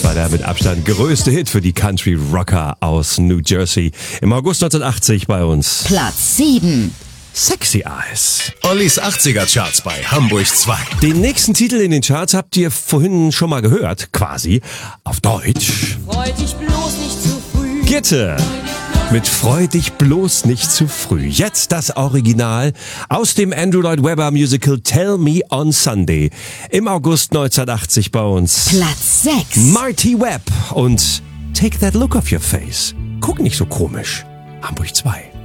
war der mit Abstand größte Hit für die Country-Rocker aus New Jersey. Im August 1980 bei uns. Platz 7. Sexy Eyes. Ollis 80er-Charts bei Hamburg 2. Den nächsten Titel in den Charts habt ihr vorhin schon mal gehört, quasi, auf Deutsch. Freu dich bloß nicht zu früh. Gitte mit Freu dich bloß nicht zu früh. Jetzt das Original aus dem Andrew Lloyd Webber Musical Tell Me on Sunday. Im August 1980 bei uns. Platz 6. Marty Webb und Take That Look Off Your Face. Guck nicht so komisch. Hamburg 2.